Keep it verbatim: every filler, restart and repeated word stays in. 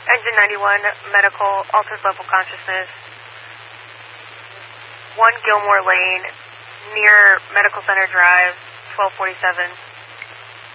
Engine ninety-one, medical, altered level consciousness. one Gilmore Lane, near Medical Center Drive, twelve forty-seven.